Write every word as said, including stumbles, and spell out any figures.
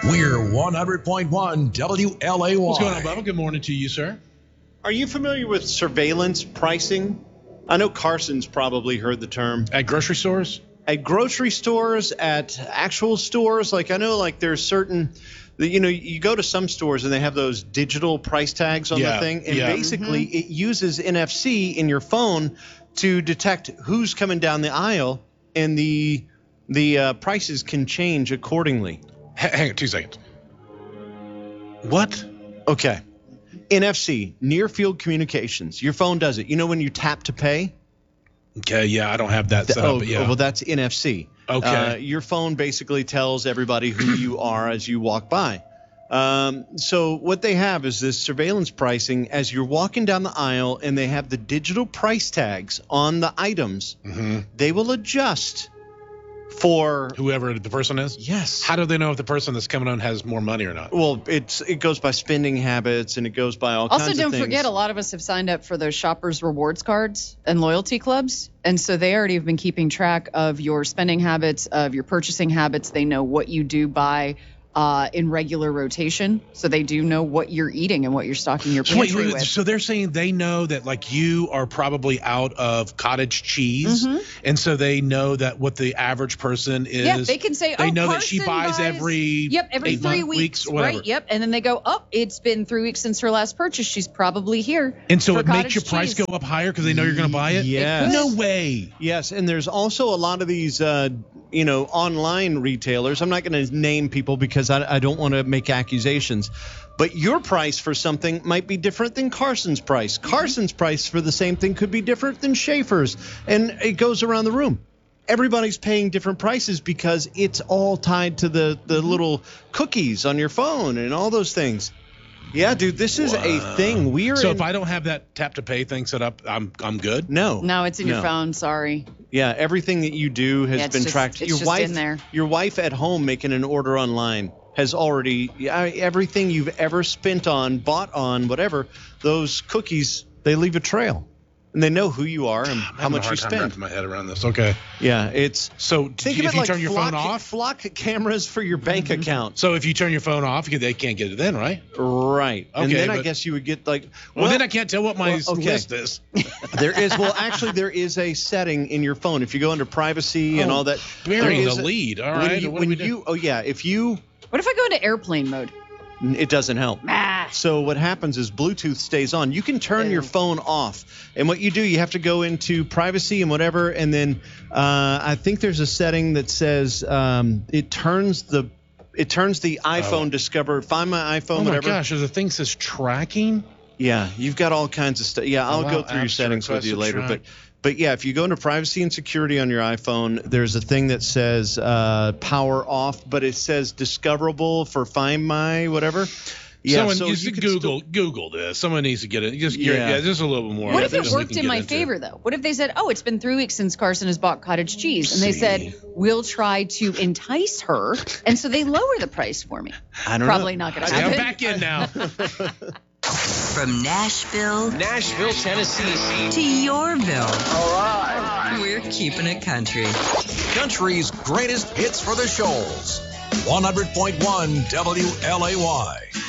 We're one hundred point one W L A Y. What's going on, Bubba? Good morning to you, sir. Are you familiar with surveillance pricing? I know Carson's probably heard the term. At grocery stores? At grocery stores, at actual stores. Like, I know, like, there's certain, you know, you go to some stores and they have those digital price tags on Yeah, the thing. And yeah. basically, Mm-hmm. it uses N F C in your phone to detect who's coming down the aisle, and the the uh, prices can change accordingly. H- hang on two seconds. What? Okay. N F C, Near Field Communications. Your phone does it. You know when you tap to pay? Okay, yeah, I don't have that set oh, up, but yeah. well, that's N F C. Okay. Uh, your phone basically tells everybody who you are as you walk by. Um, so what they have is this surveillance pricing as you're walking down the aisle, and they have the digital price tags on the items. Mm-hmm. They will adjust for Whoever the person is? yes. How do they know if the person that's coming on has more money or not? Well, it's it goes by spending habits, and it goes by all Also, kinds don't of things. forget, a lot of us have signed up for those shoppers rewards cards and loyalty clubs. And so they already have been keeping track of your spending habits, of your purchasing habits. They know what you do buy uh, in regular rotation. So they do know what you're eating and what you're stocking your So, wait, pantry wait, with. so they're saying they know that, like, you are probably out of cottage cheese, Mhm. and so they know that what the average person is. Yeah, they can say, They oh, know that she Carson buys every Yep, every eight three month- weeks, weeks or whatever. right? Yep, and then they go, oh, it's been three weeks since her last purchase. She's probably here. And so for it makes cottage your price cheese. go up higher because they know you're going to buy it? Yes. No way. Yes, and there's also a lot of these, uh, you know, online retailers. I'm not going to name people because I, I don't want to make accusations. But your price for something might be different than Carson's price. Carson's price for the same thing could be different than Schaefer's. And it goes around the room. Everybody's paying different prices because it's all tied to the, the little cookies on your phone and all those things. Yeah, dude, this is a thing. We are So in, if I don't have that tap to pay thing set up, I'm I'm good. no. No, it's in your No. phone. Sorry. Yeah, everything that you do has Yeah, it's been just- tracked. it's your just wife, in there. your wife at home making an order online has already yeah, everything you've ever spent on, bought on, whatever. Those cookies, they leave a trail, and they know who you are and I'm how having much a hard you time spend. wrapping my head around this. Okay. Yeah, it's So think if of it you like turn your flock, phone off, flock cameras for your bank account. so if you turn your phone off, they can't get it then, right? Right, and Okay, then I but- guess you would get like Well, then I can't tell what my well, okay. list is. There is well, actually, there is a setting in your phone if you go under privacy and Oh, all that. Bury there the is a- lead. All when right. you, what do when we do? you oh yeah, if you What if I go into airplane mode? it doesn't help. Ah. So what happens is Bluetooth stays on. You can turn Ew. your phone off, and what you do, you have to go into privacy and whatever, and then uh, I think there's a setting that says um, it turns the it turns the iPhone Oh. Discover. Find my iPhone, Oh my whatever. gosh, there's a thing that says tracking. Yeah, you've got all kinds of stuff. Yeah, I'll Allow go through your apps to settings with request you a later, track. but. But yeah, if you go into privacy and security on your iPhone, there's a thing that says uh, power off, but it says discoverable for Find My whatever. Yeah, Someone so you, you can Google still- Google this. Someone needs to get it. Just yeah, Yeah. yeah just a little bit more. What Yeah, if it there's- worked we can in get my into. favor, though? What if they said, oh, it's been three weeks since Carson has bought cottage cheese, and they See. said, we'll try to entice her, and so they lower the price for me? I don't Probably know. not going to Yeah, I'm happen. back in now. From Nashville Nashville, Tennessee. to Yorville. All right. We're keeping it country. Country's greatest hits for the shoals. one hundred point one W L A Y.